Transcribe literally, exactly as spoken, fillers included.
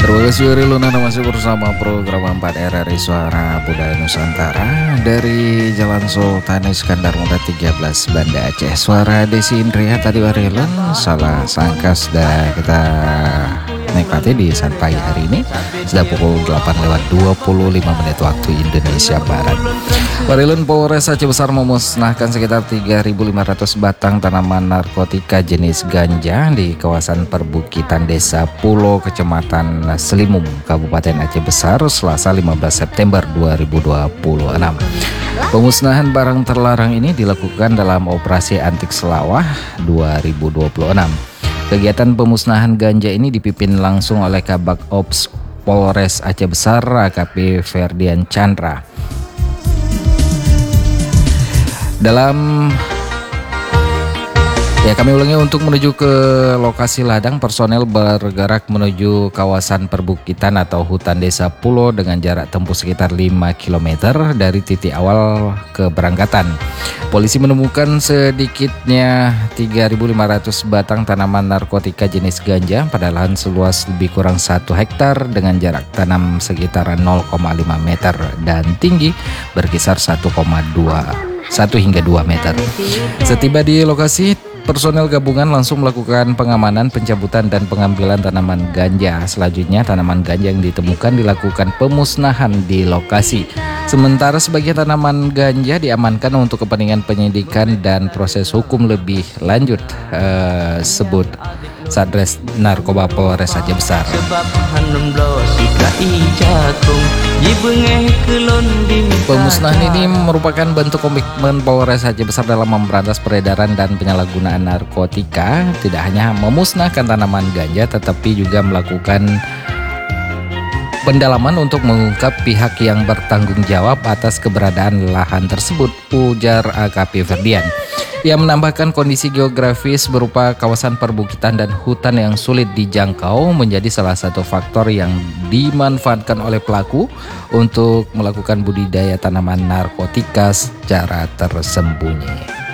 Terima kasih Uri Luna masih bersama program empat R R I Suara Budaya Nusantara dari Jalan Sultan Iskandar Muda tiga belas Banda Aceh. Suara Desi Indria tadi Uri Luna salah sangka sudah kita nikmati di sampai hari ini sudah pukul delapan lewat dua puluh lima menit waktu Indonesia Barat. Warilun Polres Aceh Besar memusnahkan sekitar tiga ribu lima ratus batang tanaman narkotika jenis ganja di kawasan perbukitan Desa Pulo, Kecamatan Selimum, Kabupaten Aceh Besar, Selasa lima belas September dua ribu dua puluh enam. Pemusnahan barang terlarang ini dilakukan dalam operasi Antik Selawah dua ribu dua puluh enam. Kegiatan pemusnahan ganja ini dipimpin langsung oleh Kabak Ops Polres Aceh Besar A K P Ferdian Chandra. Dalam Ya, kami ulangi, untuk menuju ke lokasi ladang, personel bergerak menuju kawasan perbukitan atau hutan Desa Pulo dengan jarak tempuh sekitar lima kilometer dari titik awal keberangkatan. Polisi menemukan sedikitnya tiga ribu lima ratus batang tanaman narkotika jenis ganja pada lahan seluas lebih kurang satu hektar dengan jarak tanam sekitar nol koma lima meter dan tinggi berkisar satu koma dua satu hingga dua meter. Setiba di lokasi, personel gabungan langsung melakukan pengamanan, pencabutan, dan pengambilan tanaman ganja. Selanjutnya, tanaman ganja yang ditemukan dilakukan pemusnahan di lokasi. Sementara sebagian tanaman ganja diamankan untuk kepentingan penyidikan dan proses hukum lebih lanjut, eh, sebut Satres Narkoba Polres Aceh Besar. Pemusnahan ini merupakan bentuk komitmen Polres Aceh Besar dalam memberantas peredaran dan penyalahgunaan narkotika. Tidak hanya memusnahkan tanaman ganja, tetapi juga melakukan pendalaman untuk mengungkap pihak yang bertanggung jawab atas keberadaan lahan tersebut, ujar A K P Ferdian. Ia menambahkan kondisi geografis berupa kawasan perbukitan dan hutan yang sulit dijangkau menjadi salah satu faktor yang dimanfaatkan oleh pelaku untuk melakukan budidaya tanaman narkotika secara tersembunyi.